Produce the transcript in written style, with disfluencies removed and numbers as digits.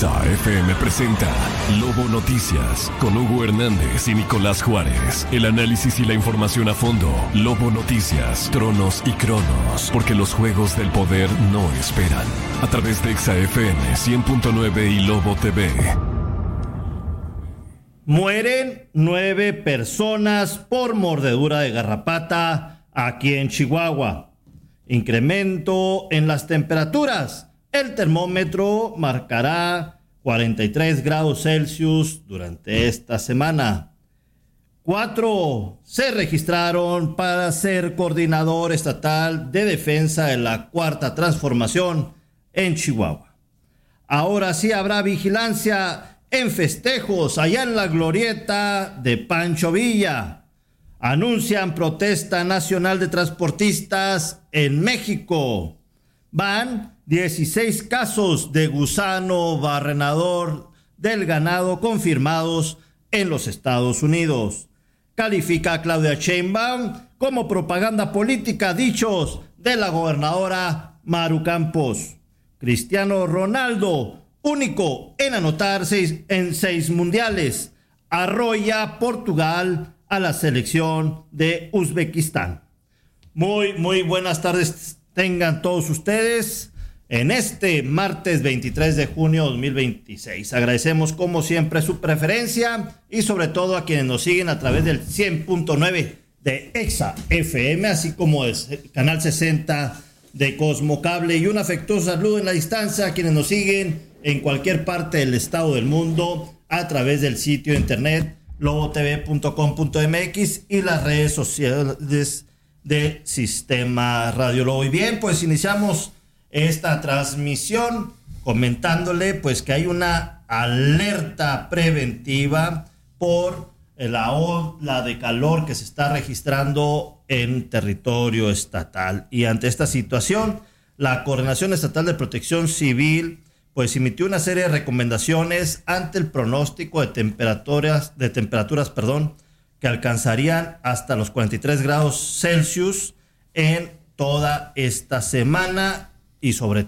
Exa FM presenta Lobo Noticias con Hugo Hernández y Nicolás Juárez. El análisis y la información a fondo. Lobo Noticias, tronos y cronos, porque los juegos del poder no esperan. A través de Exa FM 100.9 y Lobo TV. Mueren 9 personas por mordedura de garrapata aquí en Chihuahua. Incremento en las temperaturas. El termómetro marcará 43 grados Celsius durante esta semana. 4 se registraron para ser coordinador estatal de defensa de la Cuarta Transformación en Chihuahua. Ahora sí habrá vigilancia en festejos allá en la glorieta de Pancho Villa. Anuncian protesta nacional de transportistas en México. Van 16 casos de gusano barrenador del ganado confirmados en los Estados Unidos. Califica a Claudia Sheinbaum como propaganda política dichos de la gobernadora Maru Campos. Cristiano Ronaldo, único en anotar en 6 mundiales, arrolla Portugal a la selección de Uzbekistán. Muy buenas tardes tengan todos ustedes en este martes 23 de junio de 2026. Agradecemos como siempre su preferencia y sobre todo a quienes nos siguen a través del 100.9 de Exa FM, así como el canal 60 de Cosmocable, y un afectuoso saludo en la distancia a quienes nos siguen en cualquier parte del estado del mundo a través del sitio de internet lobotv.com.mx y las redes sociales de Sistema Radio Lobo. Y bien, pues iniciamos esta transmisión comentándole pues que hay una alerta preventiva por la ola de calor que se está registrando en territorio estatal. Y ante esta situación, la Coordinación Estatal de Protección Civil pues emitió una serie de recomendaciones ante el pronóstico de temperaturas, que alcanzarían hasta los 43 grados Celsius en toda esta semana y sobre